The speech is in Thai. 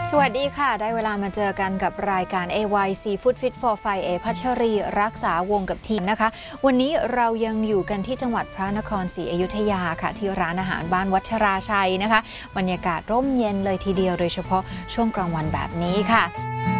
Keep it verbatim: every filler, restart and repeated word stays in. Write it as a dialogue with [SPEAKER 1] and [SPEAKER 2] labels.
[SPEAKER 1] สวัสดีค่ะได้เวลามาเจอกันกับรายการ เอ วาย Seafood Fit for Five เอพัชรีรักษาวงกับทีมนะคะวันนี้เรายังอยู่กันที่จังหวัดพระนครศรีอยุธยาค่ะที่ร้านอาหารบ้านวัชราชัยนะคะบรรยากาศร่มเย็นเลยทีเดียวโดยเฉพาะช่วงกลางวันแบบนี้ค่ะ